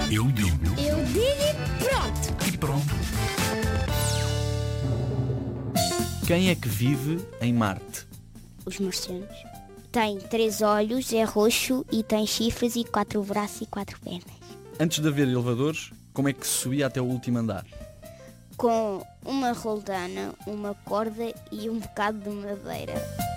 Eu digo e pronto. e pronto. Quem é que vive em Marte? Os marcianos. Tem 3 olhos, é roxo e tem chifres e 4 braços e 4 pernas. Antes de haver elevadores, como é que se subia até o último andar? Com uma roldana, uma corda e um bocado de madeira.